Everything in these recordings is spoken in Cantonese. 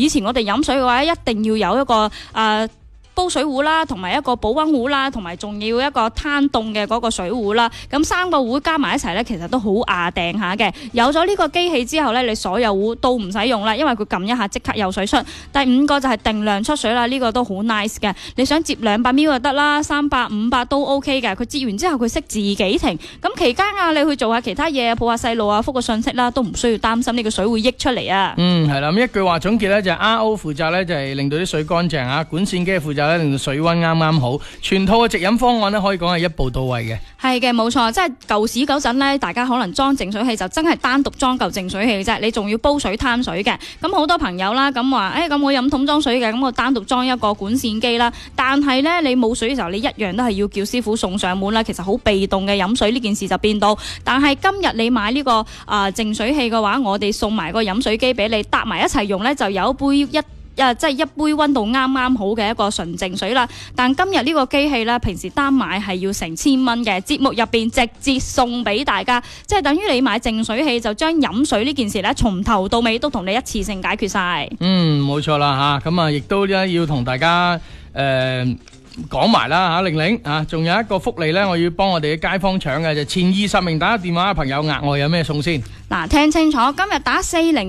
以前我哋飲水嘅話，一定要有一個煲水壺啦，同埋一個保溫壺啦，同埋仲要一個攤凍嘅嗰個水壺啦。咁3個壺加埋一齊咧，其實都好牙掟下嘅。有咗呢個機器之後咧，你所有壺都唔使用啦，因為佢撳一下即刻有水出。第5個就係定量出水啦，呢個都好 nice 嘅。你想接200 ml 就得啦，300、500都 OK 嘅。佢接完之後佢識自己停。咁期間你去做下其他嘢，抱下細路啊，覆個信息啦，都唔需要擔心呢個水會溢出嚟啊。 係啦，咁一句話總結咧就係 RO 負責咧就係令到啲水乾淨啊，管線機負責令到水溫啱啱好，全套嘅直飲方案咧可以講係一步到位嘅。 係嘅，冇錯，即係舊時嗰陣咧，大家可能裝淨水器就真係單獨裝嚿淨水器嘅啫，你仲要煲水攤水嘅。咁好多朋友啦，咁話咁我飲桶裝水嘅，咁我單獨裝一個管線機啦。但係咧，你冇水嘅時候，你一樣都係要叫師傅送上門啦。其實好被動嘅飲水呢件事就變到，但係今日你買呢個淨水器嘅話，我哋送埋個飲水機俾你，搭埋一齊用咧，就有一杯即係一杯溫度啱啱好嘅一個純淨水啦。但今日呢個機器咧，平時單買係要成1000蚊嘅，節目入邊直接送俾大家，即係等於你買淨水器就將飲水呢件事咧，從頭到尾都同你一次性解決晒。 冇錯啦吓，咁亦都要同大家講埋啦吓，玲玲仲有一個福利咧，我要幫我哋嘅街坊搶嘅，就前20名打電話嘅朋友額外有咩送先？ 嗱，聽清楚，今日打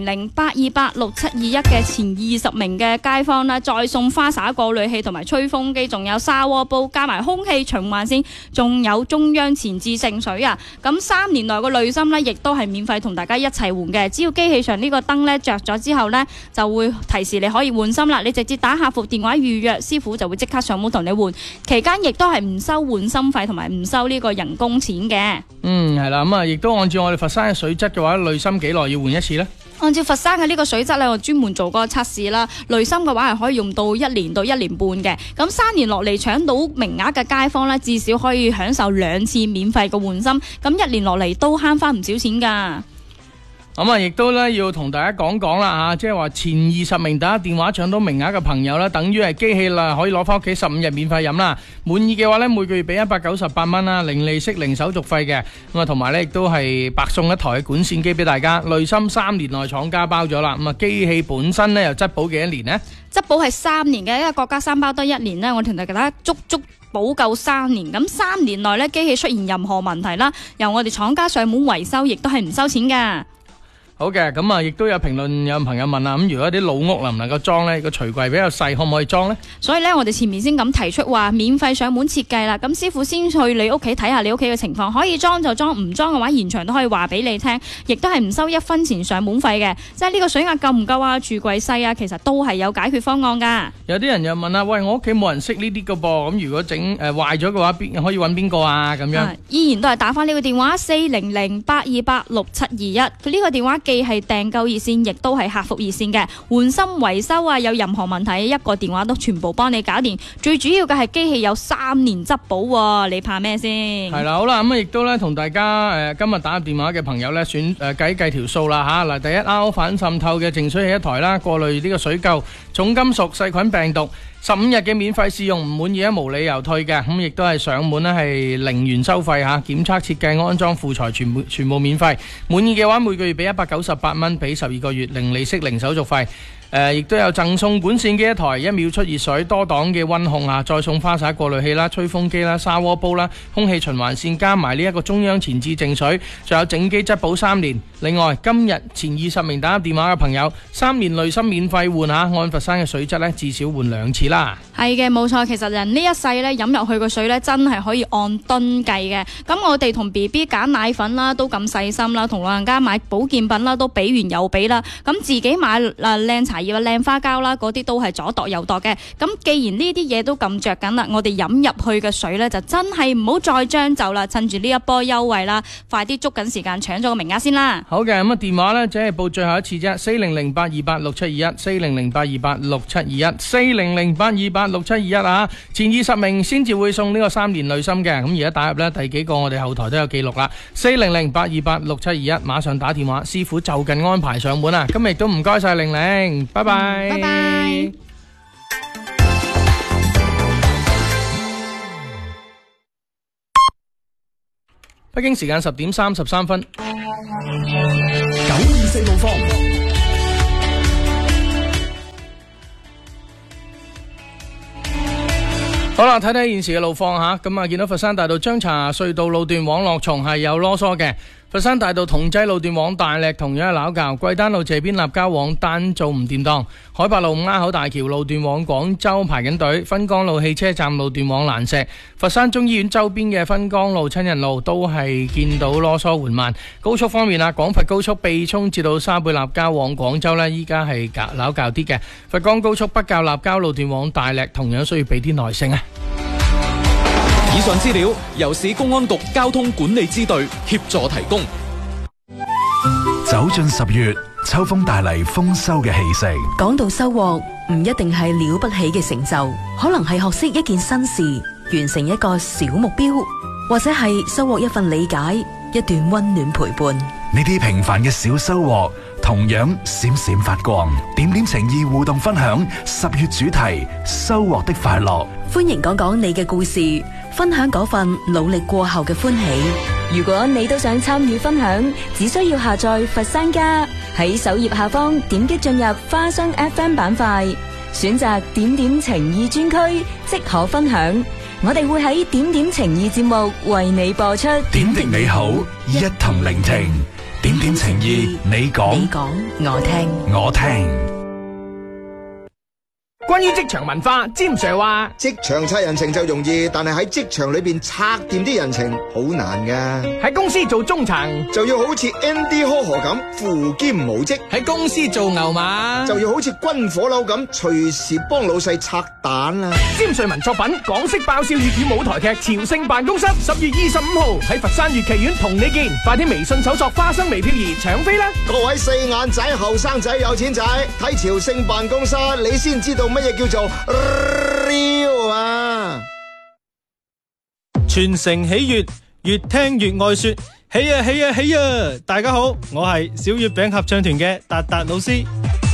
400-828-6721嘅前20名嘅街坊啦，再送花灑過濾器同埋吹風機，仲有砂鍋煲，加埋空氣循環扇，仲有中央前置淨水啊！咁3年內個濾芯呢，亦都係免費同大家一齊換嘅。只要機器上呢個燈呢着咗之後呢，就會提示你可以換芯啦。你直接打客服電話預約，師傅就會即刻上門同你換。期間亦都係唔收換芯費同埋唔收呢個人工錢嘅。係啦，咁亦都按照我哋佛山嘅水質嘅話，濾芯幾耐要換一次呢？ 按照佛山嘅呢個水質咧，我專門做過測試啦。濾芯嘅話係可以用到1年到1年半嘅。咁3年落嚟搶到名額嘅街坊咧，至少可以享受2次免費嘅換芯。咁1年落嚟都慳翻唔少錢噶。 咁亦都咧要同大家講啦吓，即係話前20名打電話搶到名額嘅朋友咧，等於係機器啦，可以攞翻屋企15日免費飲啦。滿意嘅話咧，每個月俾198蚊啦，零利息零手續費嘅。咁同埋咧亦都係白送一台嘅管線機俾大家。濾芯3年內廠家包咗啦。咁機器本身咧又質保幾多年呢？ 質保係3年嘅，因為國家3包得1年呢，我同大家足保夠3年。咁3年內咧機器出現任何問題啦，由我哋廠家上門維修，亦都係唔收錢噶。 好嘅，咁亦都有評論有朋友問啦，咁如果啲老屋能唔能夠裝呢？個櫥櫃比較細，可唔可以裝呢？ 所以咧，我哋前面先咁提出話免費上門設計啦。咁師傅先去你屋企睇下你屋企嘅情況，可以裝就裝，唔裝嘅話現場都可以話俾你聽，亦都係唔收1分錢上門費嘅。即係呢個水壓夠唔夠啊？櫥櫃細啊，其實都係有解決方案噶。有啲人又問啦，喂，我屋企冇人識呢啲噶噃，咁如果整壞咗嘅話，可以揾邊個啊？咁樣依然都係打翻呢個電話400-828-6721，佢呢個電話既係訂購熱線，亦都係客服熱線嘅。換芯維修啊，有任何問題，一個電話都全部幫你搞掂。最主要嘅係機器有3年質保喎，你怕咩先？係啦，好啦，咁亦都咧同大家今日打入電話嘅朋友咧計條數啦吓。嗱，第一 RO 反滲透嘅淨水器一台啦，過濾呢個水垢、重金屬、細菌、病毒。15日嘅免費試用，唔滿意咧無理由退嘅，咁亦都係上門咧係0元收費吓，檢測、設計、安裝、附材全部免費。滿意嘅話，每個月俾198蚊，俾12個月，零利息、零手續費。亦都有贈送管線機一台，1秒出熱水，多檔嘅溫控啊，再送花灑過濾器啦、吹風機啦、砂鍋煲啦、空氣循環線，加埋呢一個中央前置淨水，仲有整機質保3年。另外，今日前20名打電話嘅朋友，3年濾芯免費換吓，按佛山嘅水質呢，至少換2次啦。係嘅，冇錯。其實人呢一世呢，飲入去個水呢，真係可以按噸計嘅。咁我哋同 BB 揀奶粉啦，都咁細心啦，同老人家買保健品啦，都俾完又俾啦。咁自己買靚茶葉、靚花膠啦，嗰啲都係左度右度嘅。咁既然呢啲嘢都咁着緊啦，我哋飲入去嘅水呢，就真係唔好再將就啦，趁住呢一波優惠啦，快啲捉緊時間搶咗個名額先啦。好嘅，咁電話呢，只係報最後一次啫，400-828-6721 400-828-6721 400-828-6721啊！前20名先至會送呢個3年濾芯嘅。咁而家打入呢，第幾個我哋後台都有記錄啦。400-828-6721，馬上打電話，師傅就近安排上門啊！今日亦都唔該晒玲玲，拜拜。拜拜。北京時間10點33分。 924路況。 好啦，睇睇現時嘅路況吓，咁啊見到佛山大道張茶隧道路段往樂松係有囉嗦嘅。佛山大道同濟路段往大瀝同樣係拗撬，貴丹路斜邊立交往丹做唔掂當，海八路五鴉口大橋路段往廣州排緊隊，芬江路汽車站路段往蘭石，佛山中醫院周邊嘅芬江路親人路都係見到囉嗦緩慢。高速方面啊，廣佛高速秘涌至到沙貝立交往廣州呢，依家係拗撬啲嘅。佛江高速北滘立交路段往大瀝同樣需要俾啲耐性啊。 以上資料由市公安局交通管理支隊協助提供。 走進10月，秋風帶嚟豐收嘅氣息。 講到收穫，唔一定係了不起嘅成就，可能係學識一件新事，完成一個小目標，或者係收穫一份理解，一段溫暖陪伴。 呢啲平凡嘅小收穫，同樣閃閃發光。點點情意互動分享10月主題：收穫的快樂。 歡迎講講你嘅故事，分享嗰份努力過後嘅歡喜。如果你都想參與分享，只需要下載佛山家，喺首頁下方點擊進入花生 FM 板塊，選擇點點情意專區，即可分享。我哋會喺點點情意節目為你播出。 點滴你好，一同聆聽。點點情意，你講， 我聽， 我聽。 關於職場文化，詹 Sir 話職場拆人情就容易，但係喺職場裏邊拆掂啲人情好難噶。 喺公司做中層就要好似 Andy Ho 咁扶兼無職， 喺公司做牛馬就要好似軍火佬咁隨時幫老細拆彈啦。 詹瑞文作品港式爆笑粵語舞台劇《朝聖辦公室》10月25號喺佛山粵劇院同你見，快啲微信搜索花生微漂兒搶飛啦！ 各位四眼仔、後生仔、有錢仔，睇朝聖辦公室你先知道乜嘢叫做 real 啊！ 全城喜悅，越聽越愛說，喜啊喜啊喜啊！大家好，我係小月餅合唱團嘅達達老師。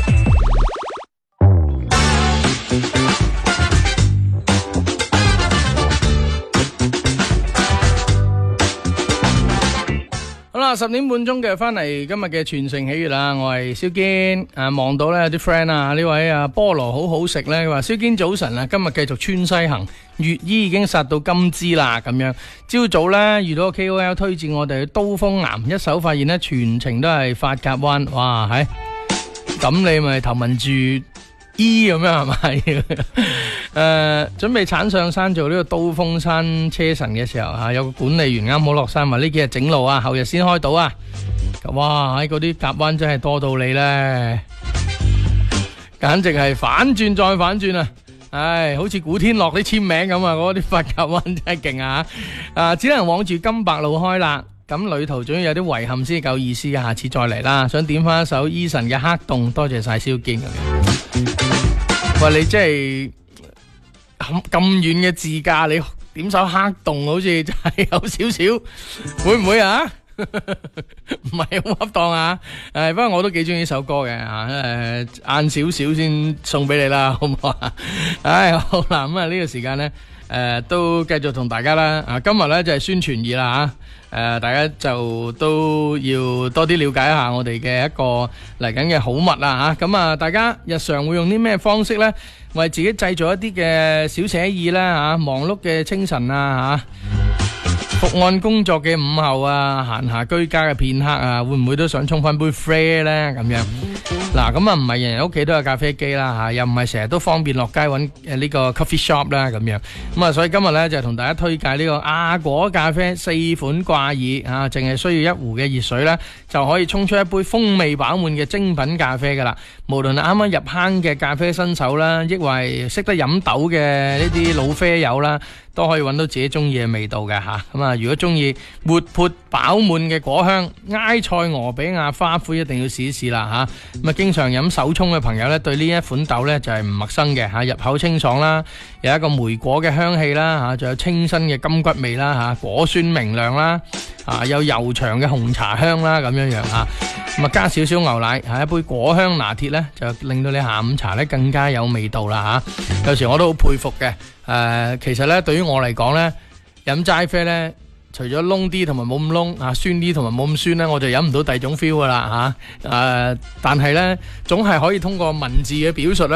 好啦，10點半鐘嘅翻嚟今日嘅全城喜悅啦，我係蕭堅。望到咧有啲 friend 啊，呢位菠蘿好好食咧，話蕭堅早晨啊，今日繼續川西行，粵醫已經殺到金枝啦咁樣。朝早咧遇到個 KOL 推薦我哋去刀鋒岩，一手發現咧全程都係髮夾彎，哇係，咁你咪頭文住醫咁樣係咪？準備鏟上山做呢個刀鋒山車神嘅時候有個管理員啱好落山話呢幾日整路啊，後日先開到啊！哇，喺嗰啲夾彎真係多到你呢，簡直係反轉再反轉啊！唉，好似古天樂啲簽名咁啊，嗰啲髮夾彎真係勁啊！只能往住金白路開啦。咁旅途總要有啲遺憾先夠意思嘅，下次再嚟啦。想點翻一首 Eason 嘅黑洞，多謝晒蕭堅咁樣。喂，你真係咁遠嘅自駕，你點首黑洞好似真係有少少，會唔會啊？唔係好恰當啊！不過我都幾中意呢首歌嘅晏少少先送俾你啦，好唔好啊？好啦，咁呢個時間呢，都繼續同大家啦。今日呢就係宣傳2啦大家就都要多啲了解一下我哋嘅一個嚟緊嘅好物啦吓。咁大家日常會用啲咩方式呢？為自己製造一啲嘅小寫意啦忙碌嘅清晨伏案工作嘅午後閒暇居家嘅片刻會唔會都想沖翻杯 Free 呢？咁樣嗱，咁唔係人人屋企都有咖啡機啦又唔係成日都方便落街揾呢個 coffee shop 啦咁樣咁所以今日呢，就同大家推介呢個阿果咖啡4款掛耳淨係需要1壺嘅熱水呢，就可以沖出一杯風味飽滿嘅精品咖啡噶啦。無論係啱啱入坑嘅咖啡新手啦，抑或係識得飲豆嘅呢啲老啡友啦，都可以揾到自己中意嘅味道嘅咁如果中意活潑飽滿嘅果香，埃塞俄比亞花灰一定要試一試啦咁經常飲手沖嘅朋友呢，對呢一款豆呢就係唔陌生嘅入口清爽啦，有一個梅果嘅香氣啦仲有清新嘅金桔味啦果酸明亮啦有悠長嘅紅茶香啦咁樣咁加少少牛奶一杯果香拿鐵呢，就令到你下午茶呢更加有味道啦有時我都好佩服嘅其實呢，對於我嚟講呢，飲齋啡呢，除咗燶啲同埋冇咁燶酸啲同埋冇咁酸呢，我就飲唔到第二種 feel 噶啦但係呢，總係可以通過文字嘅表述呢。